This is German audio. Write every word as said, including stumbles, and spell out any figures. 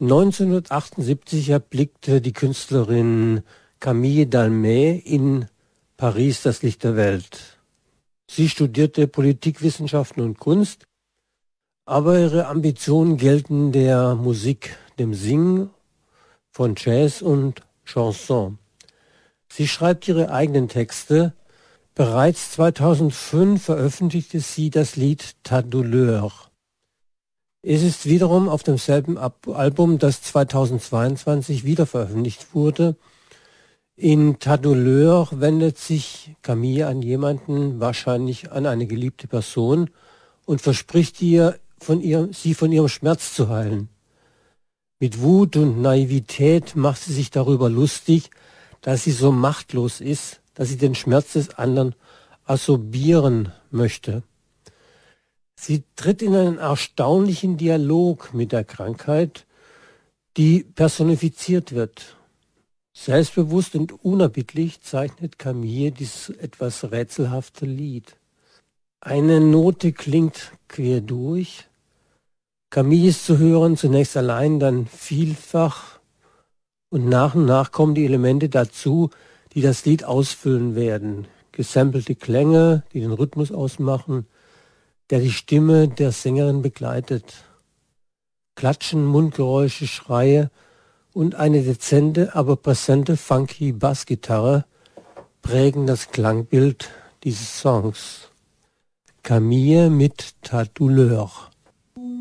neunzehnhundertachtundsiebzig erblickte die Künstlerin Camille Dalmé in Paris das Licht der Welt. Sie studierte Politikwissenschaften und Kunst, aber ihre Ambitionen gelten der Musik, dem Singen von Jazz und Chanson. Sie schreibt ihre eigenen Texte. Bereits zweitausendfünf veröffentlichte sie das Lied Ta Douleur. Es ist wiederum auf demselben Album, das zweitausendzweiundzwanzig wieder veröffentlicht wurde. In Ta Douleur wendet sich Camille an jemanden, wahrscheinlich an eine geliebte Person, und verspricht ihr, von ihr, sie von ihrem Schmerz zu heilen. Mit Wut und Naivität macht sie sich darüber lustig, dass sie so machtlos ist, dass sie den Schmerz des anderen absorbieren möchte. Sie tritt in einen erstaunlichen Dialog mit der Krankheit, die personifiziert wird. Selbstbewusst und unerbittlich zeichnet Camille dieses etwas rätselhafte Lied. Eine Note klingt quer durch. Camille ist zu hören, zunächst allein, dann vielfach, und nach und nach kommen die Elemente dazu, die das Lied ausfüllen werden. Gesampelte Klänge, die den Rhythmus ausmachen, der die Stimme der Sängerin begleitet. Klatschen, Mundgeräusche, Schreie und eine dezente, aber präsente, funky Bassgitarre prägen das Klangbild dieses Songs. Camille mit Ta Douleur.